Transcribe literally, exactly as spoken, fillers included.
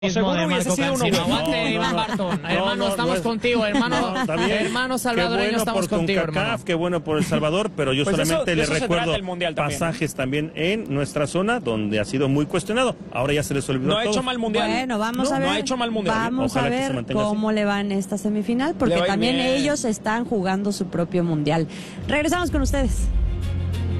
Seguro de hubiese Marco sido uno Cancino. bueno. Aguante, No, Iván no, Bartón. no, hermano, no, estamos no es- contigo, hermano. No, está bien. Hermano salvadoreño, Qué bueno estamos por contigo, CONCACAF, hermano. qué bueno por El Salvador, pero yo Pues eso- solamente de le eso se recuerdo trata el Mundial también, ¿no? pasajes también en nuestra zona donde ha sido muy cuestionado. Ahora ya se les olvidó No a ha todos. hecho mal mundial. Bueno, vamos no, a ver. No ha hecho mal mundial. Vamos Ojalá a que se ver mantenga cómo así. le va en esta semifinal, Le porque va también bien. ellos están jugando su propio mundial. Regresamos con ustedes.